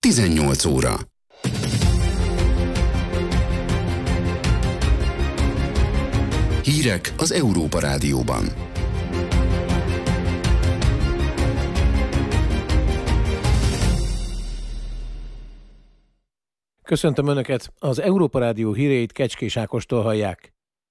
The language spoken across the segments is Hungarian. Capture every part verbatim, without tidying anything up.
tizennyolc óra. Hírek az Európa Rádióban. Köszöntöm Önöket, az Európa Rádió híreit Kecskés Ákostól hallják.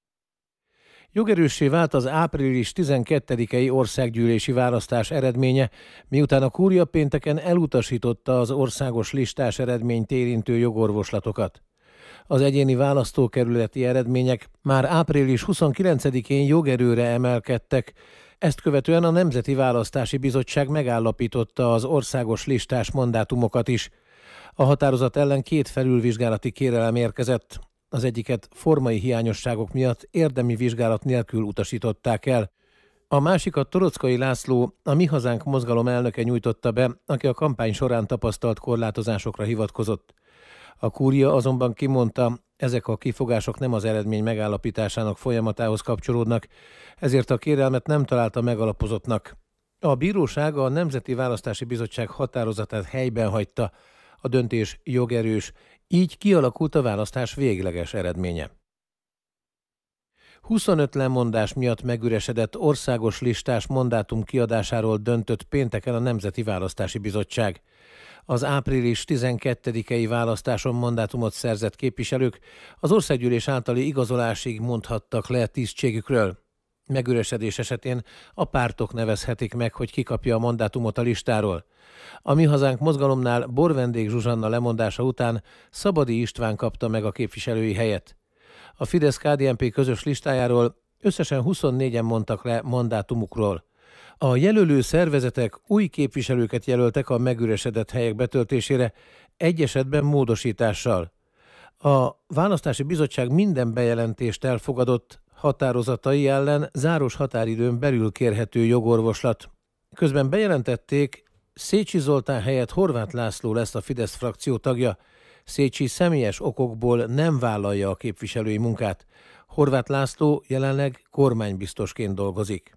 Jogerőssé vált az április tizenkettedikei országgyűlési választás eredménye, miután a kúria pénteken elutasította az országos listás eredményt érintő jogorvoslatokat. Az egyéni választókerületi eredmények már április huszonkilencedikén jogerőre emelkedtek, ezt követően a Nemzeti Választási Bizottság megállapította az országos listás mandátumokat is. A határozat ellen két felülvizsgálati kérelem érkezett. Az egyiket formai hiányosságok miatt érdemi vizsgálat nélkül utasították el. A másikat Torockai László, a Mi Hazánk mozgalom elnöke nyújtotta be, aki a kampány során tapasztalt korlátozásokra hivatkozott. A kúria azonban kimondta, ezek a kifogások nem az eredmény megállapításának folyamatához kapcsolódnak, ezért a kérelmet nem találta megalapozottnak. A bíróság a Nemzeti Választási Bizottság határozatát helyben hagyta, a döntés jogerős, így kialakult a választás végleges eredménye. huszonöt lemondás miatt megüresedett országos listás mandátum kiadásáról döntött pénteken a Nemzeti Választási Bizottság. Az április tizenkettedikei választáson mandátumot szerzett képviselők az országgyűlés általi igazolásig mondhattak le tisztségükről. Megüresedés esetén a pártok nevezhetik meg, hogy ki kapja a mandátumot a listáról. A Mi Hazánk mozgalomnál Borvendék Zsuzsanna lemondása után Szabadi István kapta meg a képviselői helyet. A Fidesz-ká dé en pé közös listájáról összesen huszonnégyen mondtak le mandátumukról. A jelölő szervezetek új képviselőket jelöltek a megüresedett helyek betöltésére, egy esetben módosítással. A Választási Bizottság minden bejelentést elfogadott, határozatai ellen záros határidőn belül kérhető jogorvoslat. Közben bejelentették, Szécsi Zoltán helyett Horváth László lesz a Fidesz frakció tagja. Szécsi személyes okokból nem vállalja a képviselői munkát. Horváth László jelenleg kormánybiztosként dolgozik.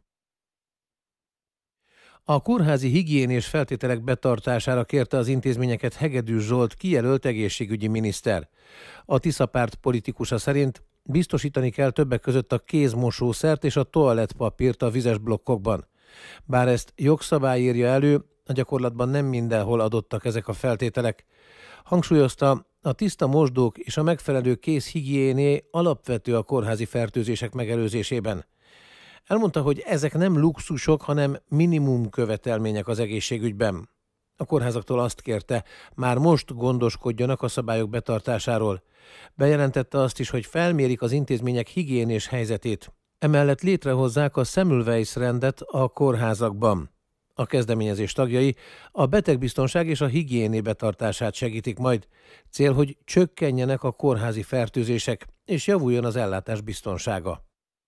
A kórházi higiénés feltételek betartására kérte az intézményeket Hegedűs Zsolt kijelölt egészségügyi miniszter. A Tisza párt politikusa szerint biztosítani kell többek között a kézmosószert és a toalettpapírt a vizes blokkokban. Bár ezt jogszabály írja elő, a gyakorlatban nem mindenhol adottak ezek a feltételek. Hangsúlyozta, a tiszta mosdók és a megfelelő kézhigiéné alapvető a kórházi fertőzések megelőzésében. Elmondta, hogy ezek nem luxusok, hanem minimum követelmények az egészségügyben. A kórházaktól azt kérte, már most gondoskodjanak a szabályok betartásáról. Bejelentette azt is, hogy felmérik az intézmények higiénés helyzetét. Emellett létrehozzák a Semmelweis rendet a kórházakban. A kezdeményezés tagjai a betegbiztonság és a higiéné betartását segítik majd. Cél, hogy csökkenjenek a kórházi fertőzések, és javuljon az ellátás biztonsága.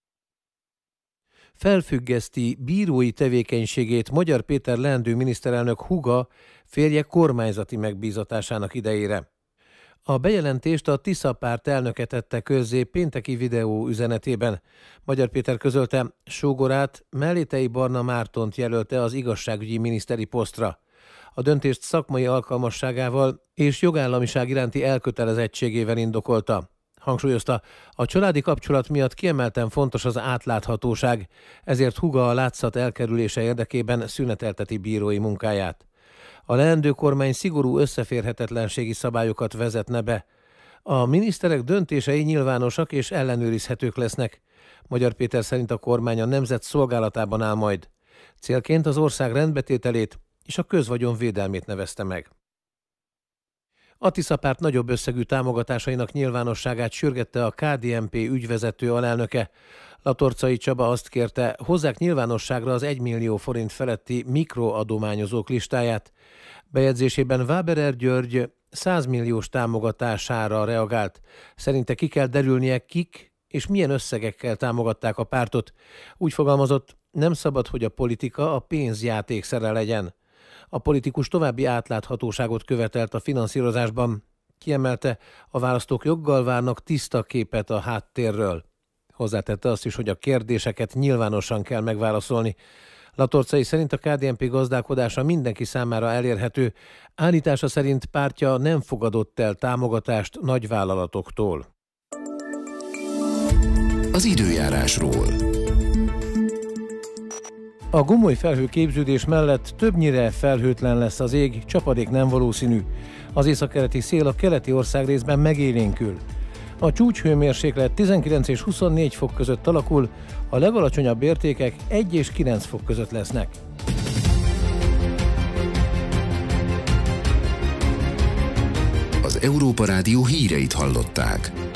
Felfüggeszti bírói tevékenységét Magyar Péter leendő miniszterelnök húga férje kormányzati megbízatásának idejére. A bejelentést a Tisza párt elnöke tette közzé pénteki videó üzenetében. Magyar Péter közölte, sógorát, Mellétei Barna Mártont jelölte az igazságügyi miniszteri posztra. A döntést szakmai alkalmasságával és jogállamiság iránti elkötelezettségével indokolta. Hangsúlyozta, a családi kapcsolat miatt kiemelten fontos az átláthatóság, ezért húga a látszat elkerülése érdekében szünetelteti bírói munkáját. A leendő kormány szigorú összeférhetetlenségi szabályokat vezetne be. A miniszterek döntései nyilvánosak és ellenőrizhetők lesznek. Magyar Péter szerint a kormány a nemzet szolgálatában áll majd. Célként az ország rendbetételét és a közvagyon védelmét nevezte meg. A Tisza párt nagyobb összegű támogatásainak nyilvánosságát sürgette a ká dé en pé ügyvezető alelnöke. Latorcai Csaba azt kérte, hozzák nyilvánosságra az egymillió forint feletti mikroadományozók listáját. Bejegyzésében Váberer György száz milliós támogatására reagált. Szerinte ki kell derülnie, kik és milyen összegekkel támogatták a pártot. Úgy fogalmazott, nem szabad, hogy a politika a pénzjátékszere legyen. A politikus további átláthatóságot követelt a finanszírozásban. Kiemelte, a választók joggal várnak tiszta képet a háttérről. Hozzátette azt is, hogy a kérdéseket nyilvánosan kell megválaszolni. Latorcai szerint a ká dé en pé gazdálkodása mindenki számára elérhető, állítása szerint pártja nem fogadott el támogatást nagyvállalatoktól. Az időjárásról. A gomoly felhőképződés mellett többnyire felhőtlen lesz az ég, csapadék nem valószínű. Az északkeleti szél a keleti országrészben megélénkül. A csúcshőmérséklet tizenkilenc és huszonnégy fok között alakul, a legalacsonyabb értékek egy és kilenc fok között lesznek. Az Európa Rádió híreit hallották.